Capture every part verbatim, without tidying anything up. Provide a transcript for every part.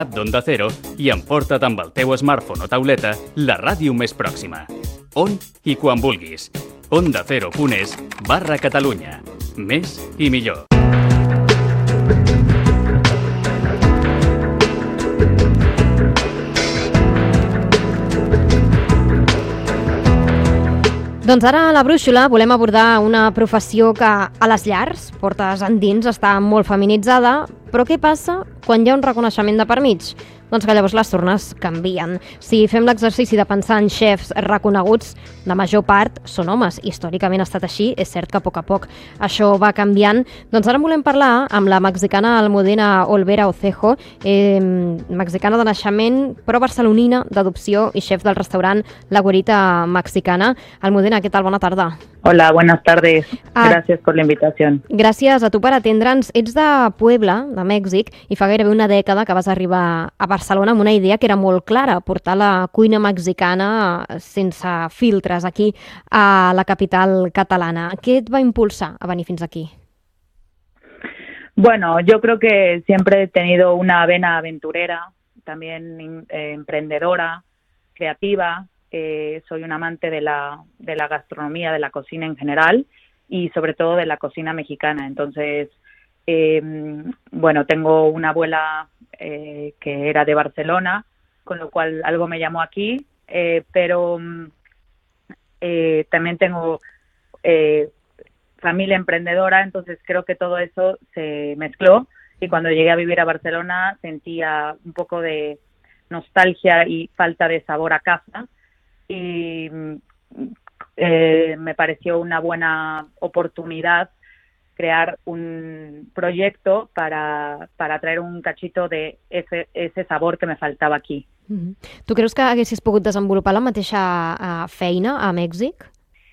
d'Onda Cero i emporta't amb el teu smartphone o tauleta la ràdio més pròxima. On i quan vulguis. onda cero punt es barra Catalunya. Més i millor. Doncs ara a la brúixola volem abordar una professió que a les llars, portes endins, està molt feminitzada, però què passa quan hi ha un reconeixement de per mig? Doncs que llavors les tornes canvien. Si fem l'exercici de pensar en xefs reconeguts, la major part són homes. Històricament ha estat així, és cert que a poc a poc això va canviant. Doncs ara en volem parlar amb la mexicana Almudena Olvera Ocejo, eh, mexicana de naixement, però barcelonina d'adopció i xef del restaurant La Güerita Mexicana. Almudena, què tal? Bona tarda. Hola, buenas tardes. Gracias por la invitación. Gràcies a tu per atendre'ns. Ets de Puebla, de Mèxic, i fa gairebé una dècada que vas arribar a Barcelona amb una idea que era molt clara, portar la cuina mexicana sense filtres aquí a la capital catalana. Què et va impulsar a venir fins aquí? Bueno, yo creo que siempre he tenido una vena aventurera, también eh, emprendedora, creativa. Eh, soy un amante de la, de la gastronomía, de la cocina en general y sobre todo de la cocina mexicana. Entonces, eh, bueno, tengo una abuela eh, que era de Barcelona, con lo cual algo me llamó aquí, eh, pero eh, también tengo eh, familia emprendedora, entonces creo que todo eso se mezcló y cuando llegué a vivir a Barcelona sentía un poco de nostalgia y falta de sabor a casa. Y eh, me pareció una buena oportunidad crear un proyecto para, para traer un cachito de ese, ese sabor que me faltaba aquí. Mm-hmm. Tu creus que haguessis pogut desenvolupar la mateixa uh, feina a Mèxic?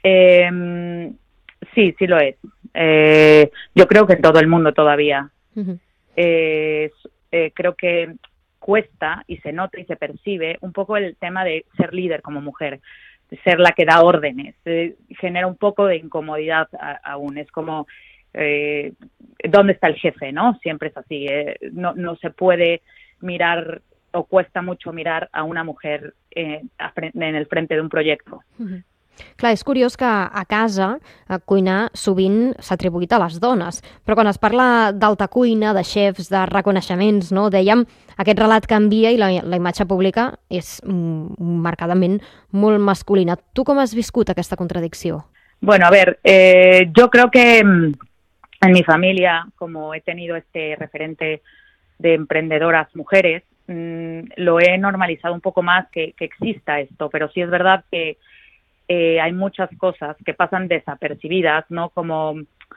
Eh, sí, sí lo es. Eh, yo creo que en todo el mundo todavía. Mm-hmm. eh, eh, creo que cuesta y se nota y se percibe un poco el tema de ser líder como mujer, de ser la que da órdenes, eh, genera un poco de incomodidad a, aún, es como eh, ¿dónde está el jefe? ¿No? Siempre es así, eh, no, no se puede mirar o cuesta mucho mirar a una mujer eh, en el frente de un proyecto. Uh-huh. Clar, és curiós que a casa a cuinar sovint s'ha atribuït a les dones, però quan es parla d'alta cuina, de xefs, de reconeixements, no, dèiem, aquest relat canvia i la, la imatge pública és mm, marcadament molt masculina. Tu com has viscut aquesta contradicció? Bueno, a ver, eh, yo creo que en mi familia, como he tenido este referente de emprendedoras mujeres, mmm, lo he normalizado un poco más que, que exista esto, pero sí es verdad que Eh, hay muchas cosas que pasan desapercibidas, ¿no? Como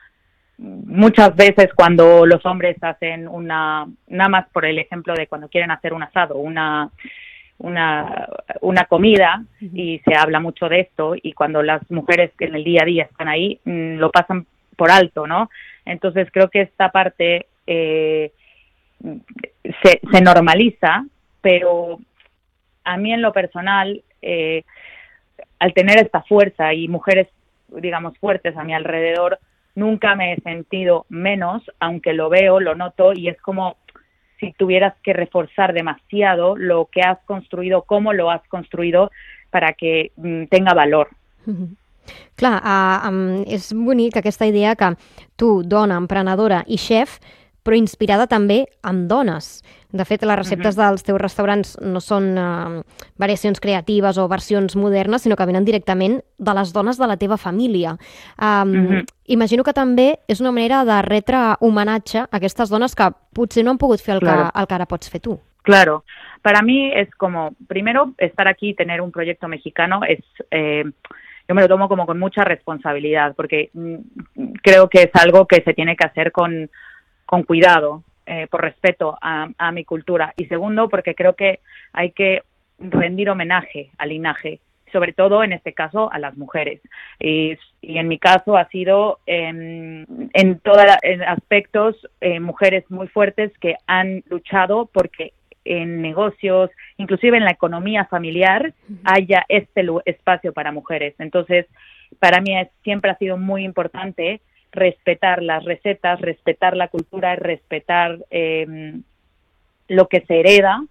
muchas veces cuando los hombres hacen una, nada más por el ejemplo de cuando quieren hacer un asado, una, una, una comida, y se habla mucho de esto, y cuando las mujeres en el día a día están ahí, mmm, lo pasan por alto, ¿no? Entonces creo que esta parte eh, se, se normaliza, pero a mí en lo personal, eh, al tener esta fuerza y mujeres, digamos, fuertes a mi alrededor, nunca me he sentido menos, aunque lo veo, lo noto, y es como si tuvieras que reforzar demasiado lo que has construido, cómo lo has construido, para que mm, tenga valor. Mm-hmm. Clar, uh, um, és bonic aquesta idea que tu, dona, emprenedora i xef, però inspirada també en dones. De fet, les receptes uh-huh. dels teus restaurants no són uh, variacions creatives o versions modernes, sinó que venen directament de les dones de la teva família. Um, uh-huh. Imagino que també és una manera de retre homenatge a aquestes dones que potser no han pogut fer el, claro. que, el que ara pots fer tu. Claro. Para mí es como, primero, estar aquí y tener un proyecto mexicano es... Eh, yo me lo tomo como con mucha responsabilidad, porque mm, creo que es algo que se tiene que hacer con... con cuidado, eh, por respeto a, a mi cultura. Y segundo, porque creo que hay que rendir homenaje al linaje, sobre todo en este caso a las mujeres. Y, y en mi caso ha sido eh, en todos aspectos eh, mujeres muy fuertes que han luchado porque en negocios, inclusive en la economía familiar, haya este espacio para mujeres. Entonces, para mí es, siempre ha sido muy importante respetar las recetas, respetar la cultura, respetar eh, lo que se hereda